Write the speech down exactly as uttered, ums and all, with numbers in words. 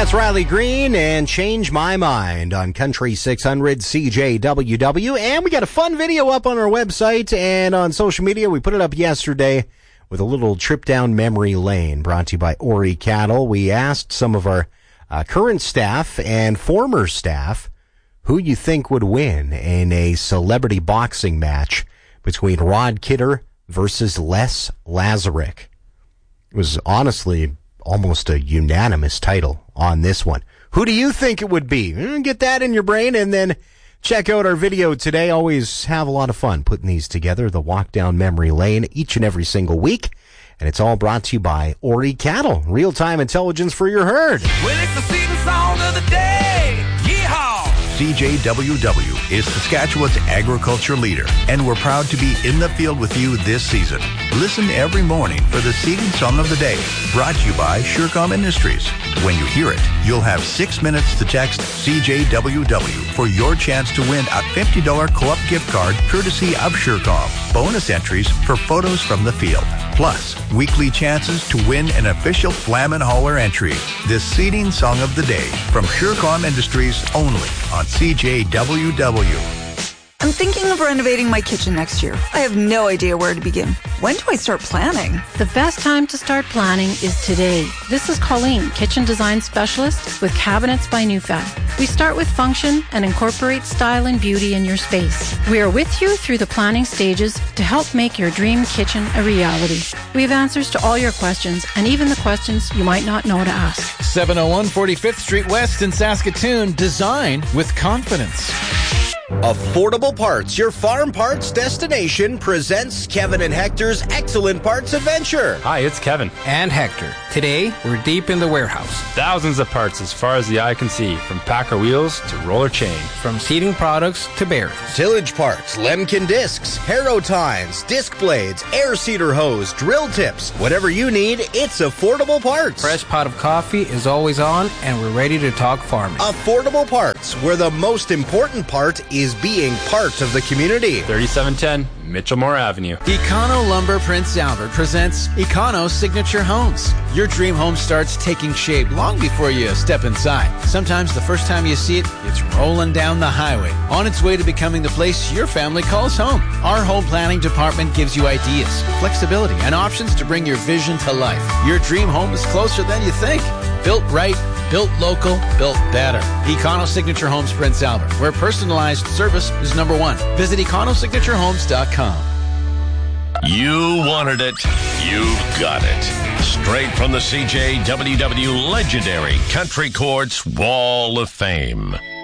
That's Riley Green and Change My Mind on Country six hundred C J W W. And we got a fun video up on our website and on social media. We put it up yesterday with a little trip down memory lane brought to you by Ori Cattle. We asked some of our uh, current staff and former staff who you think would win in a celebrity boxing match between Rod Kidder versus Les Lazarick. It was honestly almost a unanimous title on this one. Who do you think it would be? Get that in your brain and then check out our video today. Always have a lot of fun putting these together, the walk down memory lane each and every single week. And it's all brought to you by Ori Cattle, real-time intelligence for your herd. Well, it's the season song of the day. Yeehaw! C J W W is Saskatchewan's agriculture leader, and we're proud to be in the field with you this season. Listen every morning for the Seeding Song of the Day, brought to you by Surecom Industries. When you hear it, you'll have six minutes to text C J W W for your chance to win a fifty dollars co-op gift card courtesy of Surecom. Bonus entries for photos from the field. Plus, weekly chances to win an official Flamin' Hauler entry. The Seeding Song of the Day from Surecom Industries only on C J W W. I'm thinking of renovating my kitchen next year. I have no idea where to begin. When do I start planning? The best time to start planning is today. This is Colleen, kitchen design specialist with Cabinets by NewFab. We start with function and incorporate style and beauty in your space. We are with you through the planning stages to help make your dream kitchen a reality. We have answers to all your questions and even the questions you might not know to ask. seven oh one forty-fifth Street West in Saskatoon. Design with confidence. Affordable Parts, your farm parts destination, presents Kevin and Hector's Excellent Parts Adventure. Hi, it's Kevin. And Hector. Today, we're deep in the warehouse. Thousands of parts as far as the eye can see, from Packer wheels to roller chain. From seating products to bearings. Tillage parts, Lemkin discs, harrow tines, disc blades, air seeder hose, drill tips. Whatever you need, it's Affordable Parts. Fresh pot of coffee is always on, and we're ready to talk farming. Affordable Parts, where the most important part is being part of the community. thirty-seven ten Mitchellmore Avenue. Econo Lumber Prince Albert presents Econo Signature Homes. Your dream home starts taking shape long before you step inside. Sometimes the first time you see it, it's rolling down the highway, on its way to becoming the place your family calls home. Our home planning department gives you ideas, flexibility, and options to bring your vision to life. Your dream home is closer than you think. Built right, built local, built better. Econo Signature Homes Prince Albert, where personalized service is number one. Visit econo signature homes dot com. You wanted it. You've got it. Straight from the C J W W legendary Country Courts Wall of Fame.